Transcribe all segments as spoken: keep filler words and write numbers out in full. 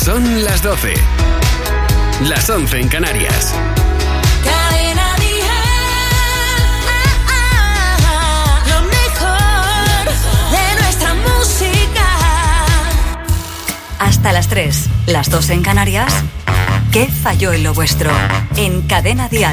Son las doce. Las once en Canarias. Cadena Dial. Lo mejor de nuestra música. Hasta las tres, las dos en Canarias. ¿Qué falló en lo vuestro? En Cadena Dial.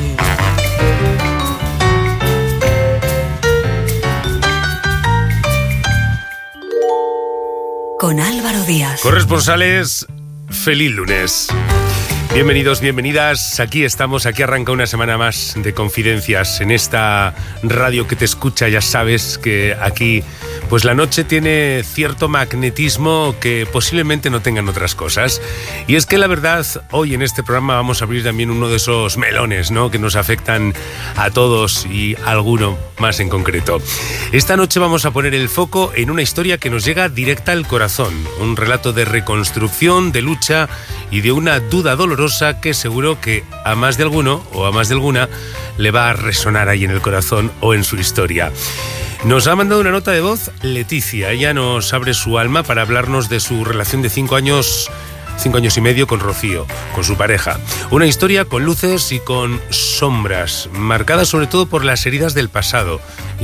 Con Álvaro Díaz. Corresponsales, feliz lunes. Bienvenidos, bienvenidas. Aquí estamos, aquí arranca una semana más de Confidencias en esta radio que te escucha. Ya sabes que aquí, pues la noche tiene cierto magnetismo que posiblemente no tengan otras cosas. Y es que la verdad, hoy en este programa vamos a abrir también uno de esos melones, ¿no?, que nos afectan a todos y a alguno más en concreto. Esta noche vamos a poner el foco en una historia que nos llega directa al corazón. Un relato de reconstrucción, de lucha y de una duda dolorosa que seguro que a más de alguno o a más de alguna le va a resonar ahí en el corazón o en su historia. Nos ha mandado una nota de voz Leticia. Ella nos abre su alma para hablarnos de su relación de cinco años, cinco años y medio con Rocío, con su pareja. Una historia con luces y con sombras, marcada sobre todo por las heridas del pasado,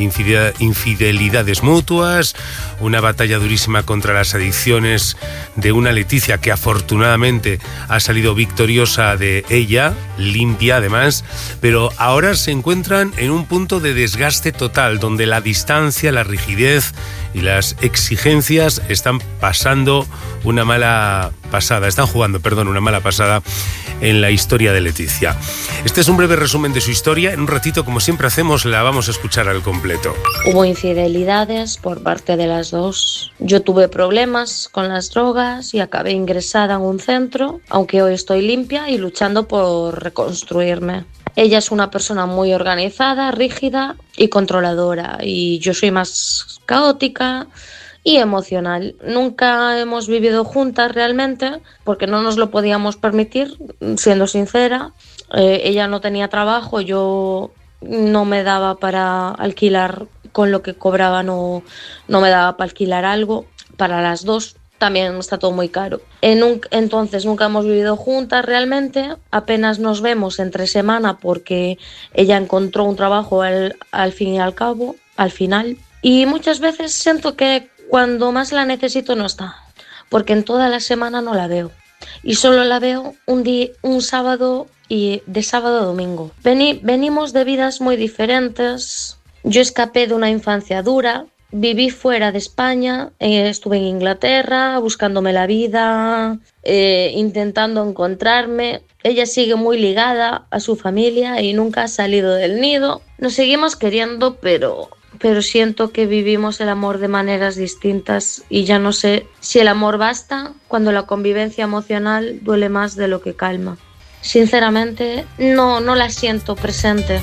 infidelidades mutuas, una batalla durísima contra las adicciones de una Leticia que afortunadamente ha salido victoriosa de ella, limpia además, pero ahora se encuentran en un punto de desgaste total, donde la distancia, la rigidez y las exigencias están pasando una mala pasada, están jugando, perdón, una mala pasada en la historia de Leticia. Este es un breve resumen de su historia. En un ratito, como siempre hacemos, la vamos a escuchar al completo. Hubo infidelidades por parte de las dos. Yo tuve problemas con las drogas y acabé ingresada en un centro, aunque hoy estoy limpia y luchando por reconstruirme. Ella es una persona muy organizada, rígida y controladora, y yo soy más caótica y emocional. Nunca hemos vivido juntas realmente porque no nos lo podíamos permitir, siendo sincera. Eh, ella no tenía trabajo, yo no me daba para alquilar, con lo que cobraba no, no me daba para alquilar algo para las dos. También está todo muy caro. En un, entonces nunca hemos vivido juntas realmente, apenas nos vemos entre semana porque ella encontró un trabajo al, al fin y al cabo, al final. Y muchas veces siento que cuando más la necesito no está, porque en toda la semana no la veo. Y solo la veo un día, un sábado y de sábado a domingo. Vení, venimos de vidas muy diferentes. Yo escapé de una infancia dura. Viví fuera de España, eh, estuve en Inglaterra buscándome la vida, eh, intentando encontrarme. Ella sigue muy ligada a su familia y nunca ha salido del nido. Nos seguimos queriendo, pero, pero siento que vivimos el amor de maneras distintas y ya no sé si el amor basta cuando la convivencia emocional duele más de lo que calma. Sinceramente, no, no la siento presente.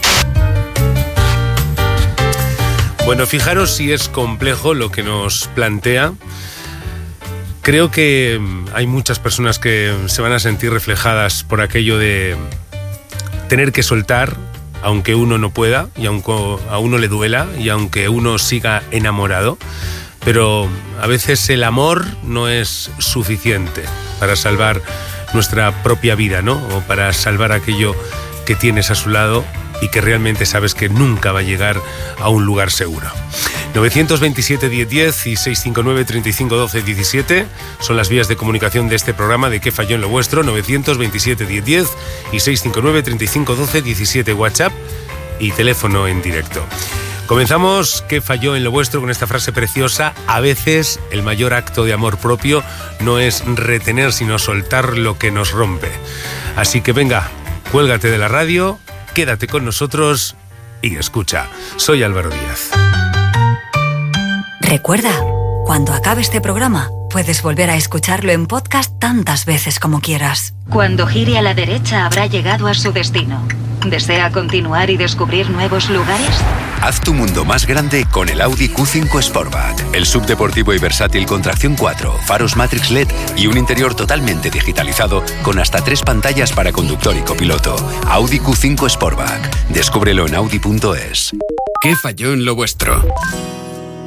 Bueno, fijaros si es complejo lo que nos plantea. Creo que hay muchas personas que se van a sentir reflejadas por aquello de tener que soltar, aunque uno no pueda, y aunque a uno le duela, y aunque uno siga enamorado. Pero a veces el amor no es suficiente para salvar nuestra propia vida, ¿no? O para salvar aquello que tienes a su lado y que realmente sabes que nunca va a llegar a un lugar seguro. novecientos veintisiete diez diez y seiscientos cincuenta y nueve treinta y cinco doce diecisiete son las vías de comunicación de este programa de ¿Qué falló en lo vuestro? novecientos veintisiete diez diez y seiscientos cincuenta y nueve treinta y cinco doce diecisiete, WhatsApp y teléfono en directo. Comenzamos ¿Qué falló en lo vuestro? Con esta frase preciosa: a veces el mayor acto de amor propio no es retener, sino soltar lo que nos rompe. Así que venga, cuélgate de la radio, quédate con nosotros y escucha. Soy Álvaro Díaz. Recuerda, cuando acabe este programa, puedes volver a escucharlo en podcast tantas veces como quieras. Cuando gire a la derecha habrá llegado a su destino. ¿Desea continuar y descubrir nuevos lugares? Haz tu mundo más grande con el Audi Q cinco Sportback. El subdeportivo y versátil con tracción cuatro, faros Matrix L E D y un interior totalmente digitalizado con hasta tres pantallas para conductor y copiloto. Audi Q cinco Sportback. Descúbrelo en audi punto es. ¿Qué falló en lo vuestro?